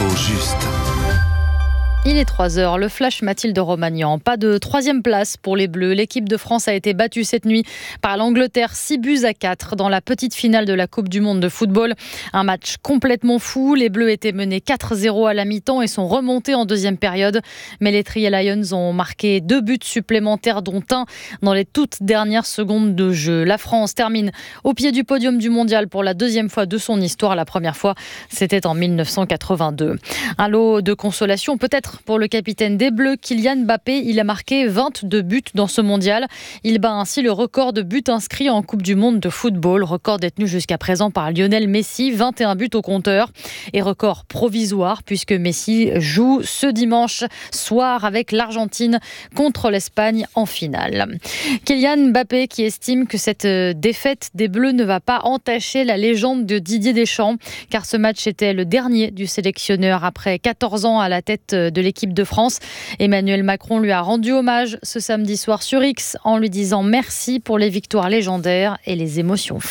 L'info juste. Il est 3h, le flash Mathilde Romagnan. Pas de 3e place pour les Bleus. L'équipe de France a été battue cette nuit par l'Angleterre 6-4 dans la petite finale de la Coupe du Monde de football. Un match complètement fou. Les Bleus étaient menés 4-0 à la mi-temps et sont remontés en deuxième période. Mais les Three Lions ont marqué 2 buts supplémentaires, dont un dans les toutes dernières secondes de jeu. La France termine au pied du podium du mondial pour la 2e fois de son histoire. La première fois, c'était en 1982. Un lot de consolation peut-être pour le capitaine des Bleus, Kylian Mbappé. Il a marqué 22 buts dans ce mondial. Il bat ainsi le record de buts inscrits en Coupe du Monde de football, record détenu jusqu'à présent par Lionel Messi, 21 buts au compteur. Et record provisoire puisque Messi joue ce dimanche soir avec l'Argentine contre l'Espagne en finale. Kylian Mbappé qui estime que cette défaite des Bleus ne va pas entacher la légende de Didier Deschamps, car ce match était le dernier du sélectionneur après 14 ans à la tête de l'équipe de France. Emmanuel Macron lui a rendu hommage ce samedi soir sur X en lui disant merci pour les victoires légendaires et les émotions.